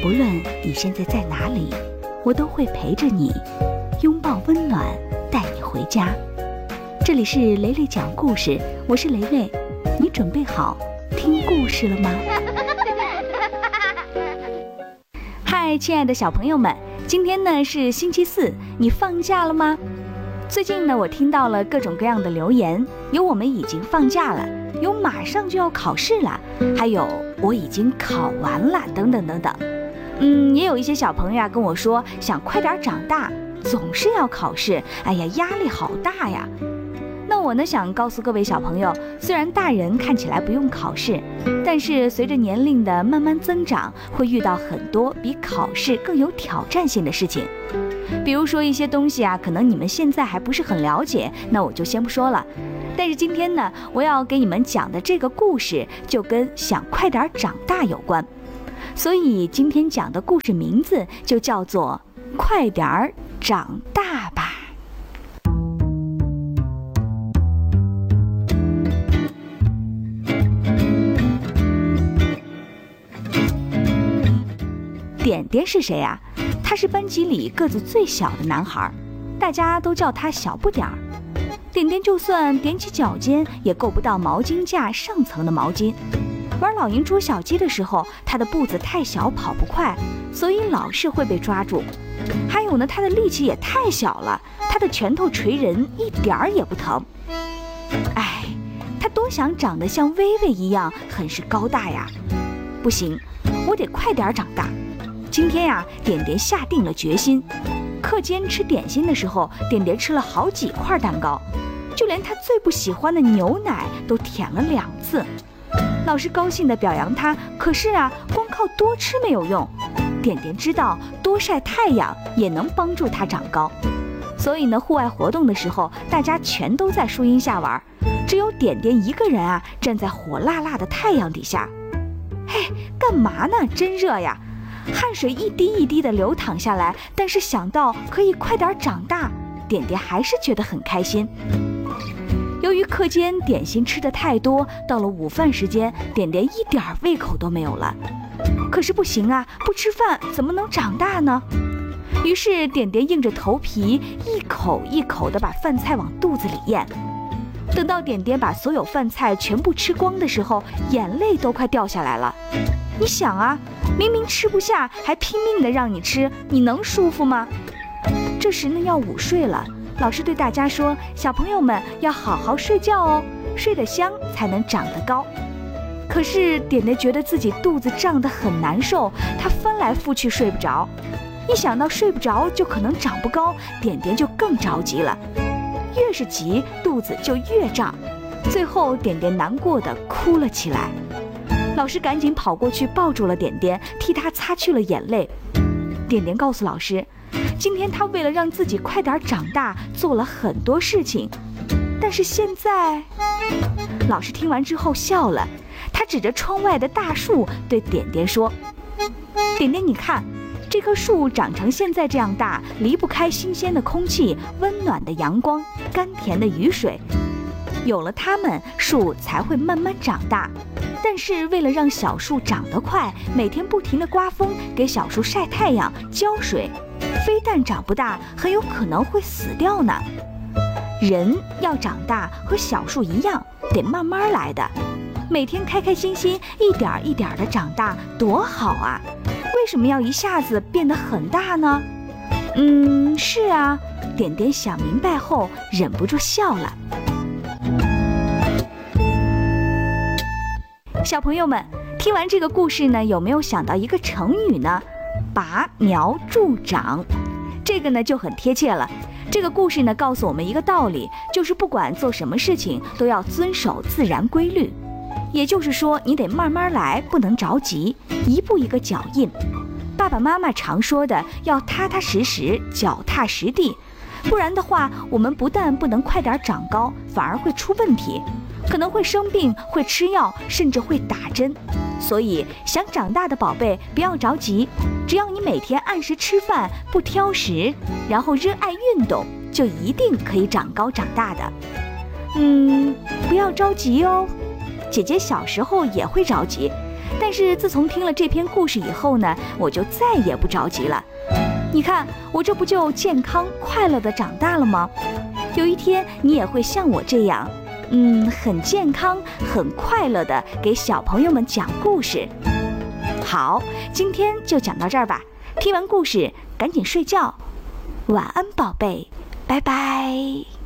不论你现在在哪里，我都会陪着你，拥抱温暖，带你回家。这里是蕾蕾讲故事，我是蕾蕾，你准备好听故事了吗？嗨，亲爱的小朋友们，今天呢是星期四，你放假了吗？最近呢，我听到了各种各样的留言，有我们已经放假了，有马上就要考试了，还有我已经考完了，等等等等。也有一些小朋友跟我说，想快点长大，总是要考试，哎呀，压力好大呀。那我呢想告诉各位小朋友，虽然大人看起来不用考试，但是随着年龄的慢慢增长，会遇到很多比考试更有挑战性的事情。比如说一些东西可能你们现在还不是很了解，那我就先不说了。但是今天呢，我要给你们讲的这个故事就跟想快点长大有关，所以今天讲的故事名字就叫做快点儿长大吧。点点是谁啊？他是班级里个子最小的男孩，大家都叫他小不点儿。点点就算踮起脚尖也够不到毛巾架上层的毛巾。玩老鹰捉小鸡的时候，他的步子太小，跑不快，所以老是会被抓住。还有呢，他的力气也太小了，他的拳头捶人一点儿也不疼。哎，他多想长得像薇薇一样很是高大呀！不行，我得快点长大。今天呀，点点下定了决心。课间吃点心的时候，点点吃了好几块蛋糕，就连他最不喜欢的牛奶都舔了2次。老师高兴地表扬他，可是光靠多吃没有用。点点知道多晒太阳也能帮助他长高，所以呢，户外活动的时候，大家全都在树荫下玩，只有点点一个人站在火辣辣的太阳底下。嘿，干嘛呢？真热呀！汗水一滴一滴地流淌下来，但是想到可以快点长大，点点还是觉得很开心。由于课间点心吃得太多，到了午饭时间，点点一点胃口都没有了。可是不行不吃饭怎么能长大呢？于是点点硬着头皮，一口一口地把饭菜往肚子里咽。等到点点把所有饭菜全部吃光的时候，眼泪都快掉下来了。你想明明吃不下，还拼命地让你吃，你能舒服吗？这时呢，要午睡了。老师对大家说，小朋友们要好好睡觉哦，睡得香才能长得高。可是点点觉得自己肚子胀得很难受，他翻来覆去睡不着。一想到睡不着就可能长不高，点点就更着急了。越是急，肚子就越胀，最后点点难过地哭了起来。老师赶紧跑过去抱住了点点，替他擦去了眼泪。点点告诉老师，今天他为了让自己快点长大，做了很多事情，但是现在……老师听完之后笑了，他指着窗外的大树对点点说：“点点，你看，这棵树长成现在这样大，离不开新鲜的空气、温暖的阳光、甘甜的雨水。有了它们，树才会慢慢长大。但是为了让小树长得快，每天不停地刮风，给小树晒太阳、浇水，非但长不大，很有可能会死掉呢。人要长大和小树一样，得慢慢来的。每天开开心心，一点一点地长大，多好啊！为什么要一下子变得很大呢？是点点想明白后，忍不住笑了。小朋友们，听完这个故事呢，有没有想到一个成语呢？拔苗助长。这个呢就很贴切了。这个故事呢告诉我们一个道理，就是不管做什么事情都要遵守自然规律。也就是说，你得慢慢来，不能着急，一步一个脚印。爸爸妈妈常说的，要踏踏实实，脚踏实地，不然的话，我们不但不能快点长高，反而会出问题。可能会生病，会吃药，甚至会打针。所以想长大的宝贝不要着急，只要你每天按时吃饭，不挑食，然后热爱运动，就一定可以长高长大的。不要着急哦。姐姐小时候也会着急， 但是自从听了这篇故事以后呢，我就再也不着急了。你看，我这不就健康快乐地长大了吗？有一天你也会像我这样，很健康很快乐地给小朋友们讲故事。好，今天就讲到这儿吧。听完故事赶紧睡觉，晚安宝贝，拜拜。